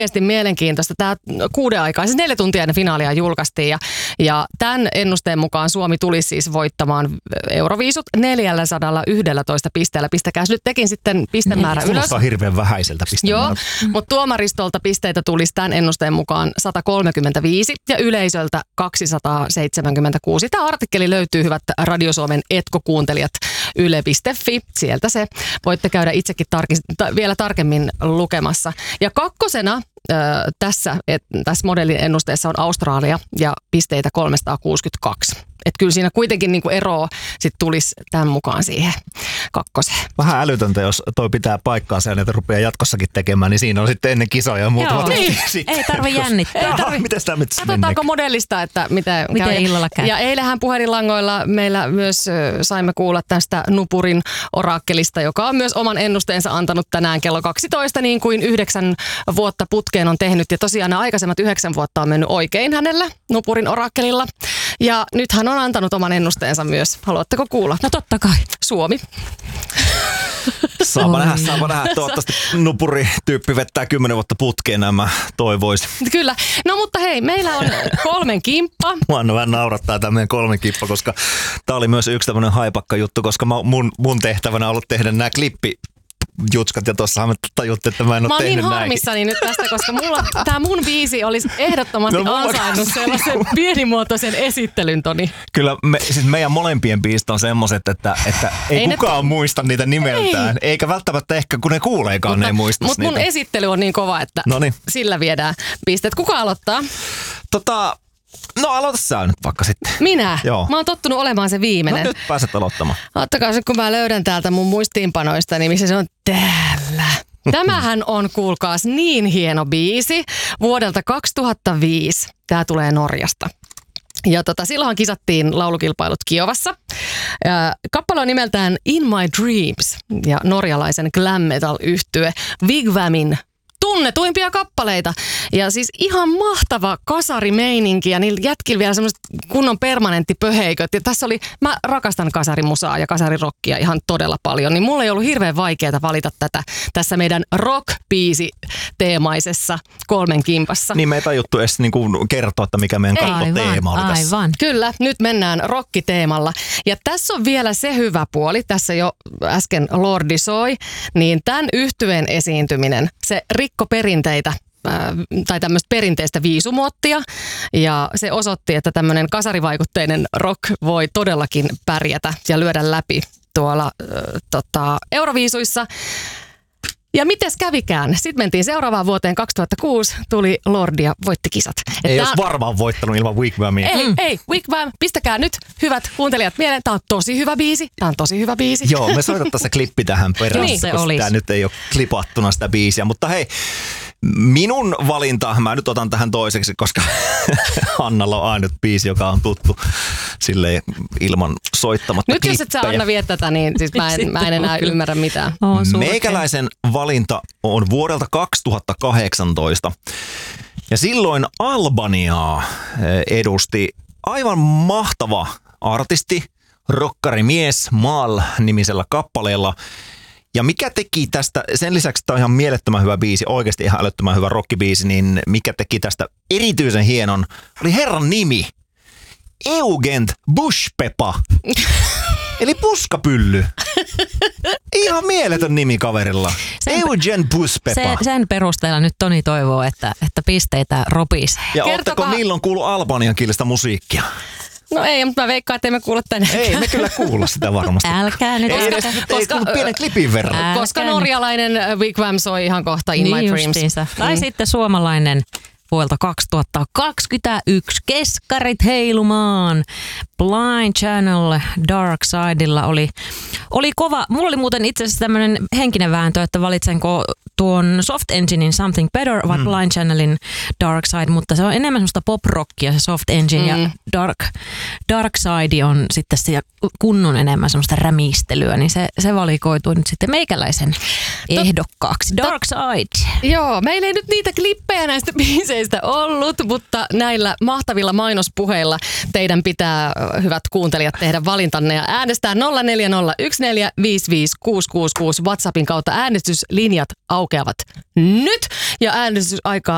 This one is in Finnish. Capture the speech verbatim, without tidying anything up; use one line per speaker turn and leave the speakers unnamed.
oikeasti mielenkiintoista. Tämä kuuden aikaa, siis neljä tuntia ennen finaalia julkaistiin ja, ja tämän ennusteen mukaan Suomi tuli siis voittamaan Euroviisut neljäsataayksitoista pisteellä. Pistäkääs nyt tekin sitten pistemäärä ylös.
Kuulostaa hirveän vähäiseltä pistemäärältä.
Joo, mutta tuomaristolta pisteitä tulisi tämän ennusteen mukaan sata kolmekymmentäviisi ja yleisöltä kaksisataaseitsemänkymmentäkuusi. Tämä artikkeli löytyy, hyvät Radio Suomen etkokuuntelijat, yle piste fi. Sieltä se voitte käydä itsekin tarki- ta- vielä tarkemmin lukemassa. Ja kakkosena äh, tässä, et, tässä modelin ennusteessa on Australia ja pisteitä kolmesataakuusikymmentäkaksi. Että kyllä siinä kuitenkin niinku eroa sit tulisi tämän mukaan siihen kakkoseen.
Vähän älytöntä, jos toi pitää paikkaansa ja näitä rupeaa jatkossakin tekemään, niin siinä on sitten ennen kisoja ja muutamat.
Niin. Ei tarvi jännittää.
Ei tarvi. Miten tämä nyt
Katsotaanko modellista, että mitä
miten
käy.
illalla käy.
Ja eilähän puhelinlangoilla meillä myös saimme kuulla tästä Nupurin oraakkelista, joka on myös oman ennusteensa antanut tänään kello kaksitoista, niin kuin yhdeksän vuotta putkeen on tehnyt. Ja tosiaan nämä aikaisemmat yhdeksän vuotta on mennyt oikein hänellä Nupurin oraakkelilla. Ja nyt hän on antanut oman ennusteensa myös. Haluatteko kuulla?
No totta kai.
Suomi.
Saapa nähdä, saapa nähdä. Toivottavasti Nupuri-tyyppi vettää kymmenen vuotta putkeen, nämä toivoisi.
Kyllä. No mutta hei, meillä on kolmen kimppa.
Mua vähän naurattaa tämä meidän kolmen kippa, koska tämä oli myös yksi tämmöinen haipakka juttu, koska mä, mun, mun tehtävänä on ollut tehdä nämä klippi jutskat ja tuossahan me tajuttiin, että mä en ole
mä
tehnyt näin.
Mä oon niin harmissani nyt tästä, koska mulla, tää mun biisi olisi ehdottomasti no, ansainnut sellaisen pienimuotoisen esittelyn, Toni.
Kyllä, me, siis meidän molempien biisit on semmoiset, että, että ei, ei kukaan ne... muista niitä nimeltään. Ei. Eikä välttämättä ehkä, kun ne kuuleekaan, mutta, ne ei muista
Mutta mun esittely on niin kova, että Noniin. Sillä viedään pisteet. Kuka aloittaa?
Tota... No aloita sä nyt vaikka sitten.
Minä?
Joo.
Mä oon tottunut olemaan se viimeinen.
No nyt pääset aloittamaan.
Ottakaa se, kun mä löydän täältä mun muistiinpanoista, niin missä se on täällä. Tämähän on, kuulkaas, niin hieno biisi vuodelta kaksituhattaviisi. Tää tulee Norjasta. Ja tota, silloinhan kisattiin laulukilpailut Kiovassa. Ja kappale on nimeltään In My Dreams ja norjalaisen glam metal yhtye Wigwamin tunnetuimpia kappaleita. Ja siis ihan mahtava kasarimeininki ja niillä jätkillä vielä semmoiset kunnon permanenttipöheiköt. Ja tässä oli, mä rakastan kasarimusaa ja kasarirockia ihan todella paljon, niin mulla ei ollut hirveän vaikeaa valita tätä tässä meidän rock-biisi-teemaisessa kolmen kimpassa.
Niin me ei tajuttu edes niinku kertoa, että mikä meidän kattoteema oli tässä.
Aivan.
Kyllä, nyt mennään rockiteemalla. Ja tässä on vielä se hyvä puoli, tässä jo äsken Lordi soi, niin tämän yhtyeen esiintyminen, se rikko perinteitä tai tämmöistä perinteistä viisumuottia ja se osoitti, että tämmöinen kasarivaikutteinen rock voi todellakin pärjätä ja lyödä läpi tuolla äh, tota, Euroviisuissa. Ja mites kävikään? Sitten mentiin seuraavaan vuoteen kaksituhattakuusi, tuli Lordi ja voitti kisat.
Ei olisi varmaan voittanut ilman Wigwamia.
Ei, mm. ei, Wigwam, pistäkää nyt hyvät kuuntelijat mieleen. Tämä on tosi hyvä biisi, tämä on tosi hyvä biisi.
Joo, me soitetaan se klippi tähän perään,
niin,
koska tämä nyt ei ole klipattuna sitä biisiä. Mutta hei, minun valinta, mä nyt otan tähän toiseksi, koska Annalla on ainut biisi, joka on tuttu silleen ilman soittamatta
nyt
klippejä.
Nyt jos et sä Anna viettää tätä, niin siis mä en, mä en enää ymmärrä mitään.
Oh,
meikäläisen valinta on vuodelta kaksituhattakahdeksantoista. Ja silloin Albaniaa edusti aivan mahtava artisti, rokkarimies Mal-nimisellä kappaleella. Ja mikä teki tästä, sen lisäksi tämä on ihan mielettömän hyvä biisi, oikeasti ihan älyttömän hyvä rockibiisi, niin mikä teki tästä erityisen hienon, oli herran nimi. Eugent Bushpepa. Eli puskapylly. Ihan mieletön nimi kaverilla. Eugen Bushpepa.
Sen, sen perusteella nyt Toni toivoo, että, että pisteitä ropisee.
Ja ootteko milloin kuullut albanian kielistä musiikkia?
No ei, mutta mä veikkaan, että emme kuule tänne.
Ei, me kyllä kuulla sitä varmasti.
Älkää nyt.
Ei edes, koska, ei pienen klipin verran.
Älkää. Koska norjalainen Wigwam soi ihan kohta In
niin
My Dreams.
Justiinsa. Tai
mm.
sitten suomalainen vuodelta kaksituhattakaksikymmentäyksi. Keskarit heilumaan. Blind Channel Dark Sidella oli, oli kova. Mulla oli muuten itse asiassa tämmöinen henkinen vääntö, että valitsenko tuon Soft Enginein Something Better vai mm. Blind Channelin Dark Side, mutta se on enemmän semmoista pop-rockia se Soft Engine mm. ja Dark, Dark Side on sitten se kunnon enemmän semmoista rämistelyä, niin se, se valikoitui nyt sitten meikäläisen ehdokkaaksi. Dark Side.
Joo, meillä ei nyt niitä klippejä näistä biiseistä ollut, mutta näillä mahtavilla mainospuheilla teidän pitää, hyvät kuuntelijat, tehdä valintanne ja äänestää nolla neljä nolla yksi neljä viisi viisi kuusi kuusi kuusi WhatsAppin kautta. Äänestyslinjat aukeavat nyt ja äänestysaika